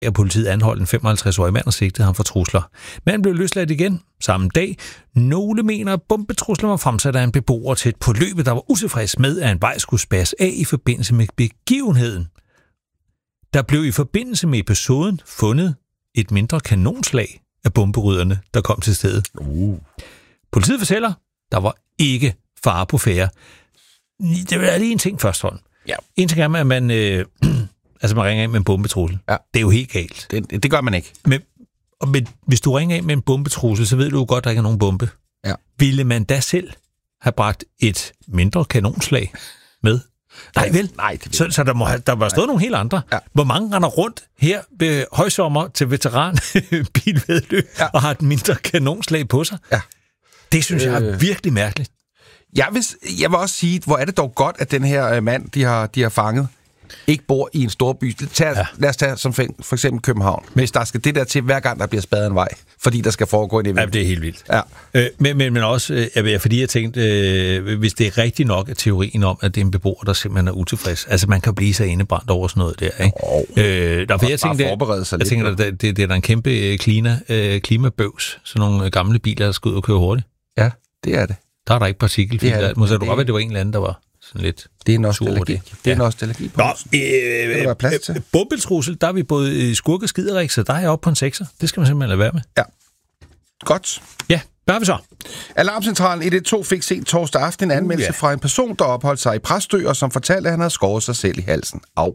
og politiet anholdt en 55-årig mand og sigtede ham for trusler. Manden blev løsladt igen samme dag. Nogle mener, at bombetrusler var fremsat af en beboer tæt på løbet, der var utilfreds med, at en vej skulle spærres af i forbindelse med begivenheden. Der blev i forbindelse med episoden fundet et mindre kanonslag af bomberydderne, der kom til stedet. Politiet fortæller, der var ikke fare på færde. Det er lige en ting først, Holm. Ja. En ting er, at man, man ringer ind med en bombetrussel. Ja. Det er jo helt galt. Det gør man ikke. Men hvis du ringer ind med en bombetrussel, så ved du jo godt, at der ikke er nogen bombe. Ja. Ville man da selv have bragt et mindre kanonslag med? Nej, vel? Nej, så der var stået nogle helt andre. Ja. Hvor mange render rundt her ved højsommer til veteranbilvedløb og har et mindre kanonslag på sig? Ja. Det synes jeg er virkelig mærkeligt. Jeg vil også sige, hvor er det dog godt, at den her mand, de har fanget, ikke bor i en stor by. Lad os tage som for eksempel København. Hvis der skal det der til, hver gang der bliver spadet en vej, fordi der skal foregå en event. Ja, det er helt vildt. Ja. Men også, fordi jeg tænkte, hvis det er rigtigt nok, at teorien om, at det er en beboer, der simpelthen er utilfreds. Altså, man kan blive så indebrændt over sådan noget der, ikke? Jeg tænker, det er der en kæmpe klimabøvs. Sådan nogle gamle biler, der skal ud og køre hurtigt. Ja, det er det. Der er der ikke partikelfilter. Måske du godt, at det var en eller anden, der var sådan lidt... Det er nostalgi. Det er nostalgi på husen. Bombetrussel, der er vi både i skurke og skiderik, så der er jeg oppe på en 6'er. Det skal man simpelthen lade være med. Ja. Godt. Ja, hvad er vi så? Alarmcentralen 112 fik sent torsdag aften en anmeldelse fra en person, der opholdt sig i Præstø, og som fortalte, at han havde skåret sig selv i halsen. Au.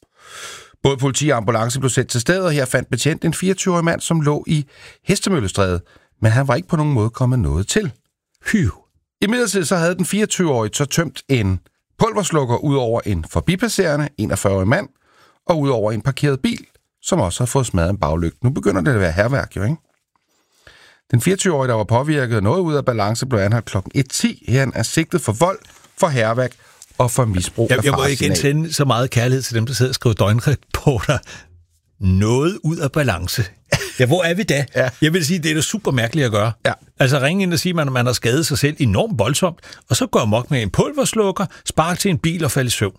Både politi og ambulance blev sendt til stedet, og her fandt betjent en 24-årig mand, som lå i Hestemøllestræde, men han var ikke på nogen måde kommet noget til. Imidlertid så havde den 24-årige så tømt en pulverslukker ud over en forbipasserende 41-årig mand, og ud over en parkeret bil, som også har fået smadret en baglygte. Nu begynder det at være hærværk, jo, ikke? Den 24-årige, der var påvirket noget ud af balance, blev anholdt kl. 1:10. Her er sigtet for vold, for hærværk og for misbrug af faresignal. Jeg må igen sende så meget kærlighed til dem, der sidder og skriver døgnreporter. Noget ud af balance. Ja, hvor er vi da? Ja. Jeg vil sige, det er da super mærkeligt at gøre. Ja. Altså ringe ind og sige, at man har skadet sig selv enormt voldsomt, og så går amok med en pulverslukker, spark til en bil og falde i søvn.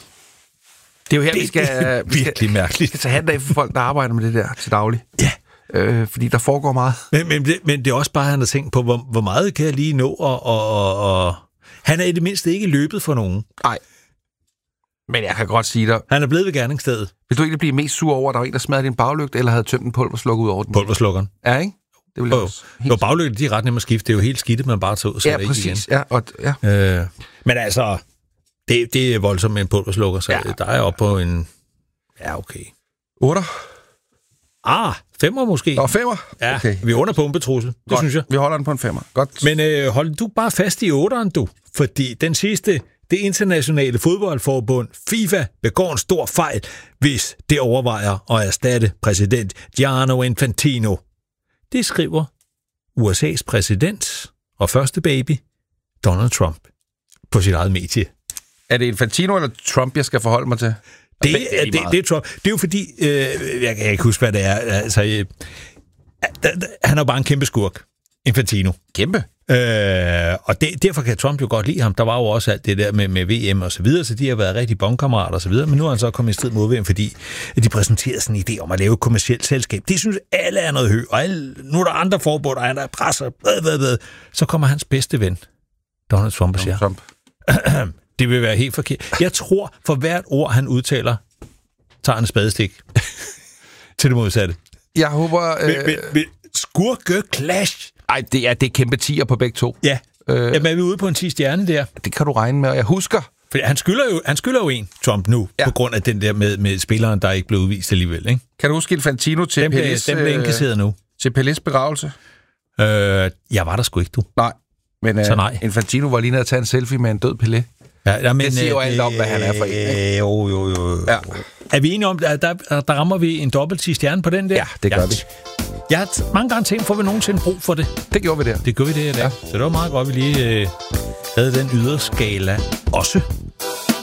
Det er jo her, vi skal virkelig mærkeligt. Vi skal tage hand af for folk, der arbejder med det der til daglig. Ja. Fordi der foregår meget. Men det er også bare, han har tænkt på, hvor meget kan jeg lige nå, og han er i det mindste ikke løbet for nogen. Nej. Men jeg kan godt sige dig... Han er blevet ved gerningsstedet. Vil du ikke blive mest sur over, at der var en, der smadrede din baglygte, eller havde tømt en pulverslukker ud over den? Pulverslukkeren. Ja, ikke? Det vil jeg også. Jo, baglygte, de er ret nemme at skifte. Det er jo helt skidt, man bare tager ud, så er det ikke igen. Ja. Men altså, det er voldsomt med en pulverslukker, så der er oppe på en... Ja, okay. 8'er? 5'er måske. 5'er? Ja, okay. Vi er under bombetrussel. Det synes jeg. Vi holder den på en 5'er. Godt. Men hold du bare fast i 8'eren, du. Fordi den sidste... Det internationale fodboldforbund, FIFA, begår en stor fejl, hvis det overvejer at erstatte præsident Gianni Infantino. Det skriver USA's præsident og første baby, Donald Trump, på sit eget medie. Er det Infantino eller Trump, jeg skal forholde mig til? Det er Trump. Det er jo fordi, jeg kan ikke huske, hvad det er. Altså, han er jo bare en kæmpe skurk, Infantino. Kæmpe? Og derfor kan Trump jo godt lide ham. Der var jo også alt det der med VM og så videre, så de har været rigtig bonkammerater og så videre, men nu er han så kommet i strid mod VM, fordi de præsenterede sådan en idé om at lave et kommercielt selskab. Det synes alle er noget højt, og nu er der andre forbund, og han er presser, så kommer hans bedste ven, Donald Trump, og siger, det vil være helt forkert. Jeg tror, for hvert ord, han udtaler, tager han en spadestik til det modsatte. Jeg håber... Skurke-clash. Ej, det er kæmpe 10'er på begge to. Ja. Jamen, er vi ude på en 10 stjerne der? Det kan du regne med, og jeg husker. For han skylder jo en, Trump, nu, på grund af den der med spilleren, der ikke blev udvist alligevel, ikke? Kan du huske Infantino til Pelés... Dem bliver indkasseret nu. Til Pelés begravelse? Jeg var der sgu ikke, du. Nej, men så nej. Infantino var lige nede at tage en selfie med en død Pelé. Ja, men, det siger jo alt om, hvad han er for en. Jo. Ja. Er vi enige om, at der rammer vi en dobbelt 10 stjerne på den der? Ja, det gør vi. Jeg har mange gange tænkt, får vi nogensinde brug for det? Det gjorde vi der. Det gjorde vi der. Så det var meget godt, at vi lige havde den yderskala også.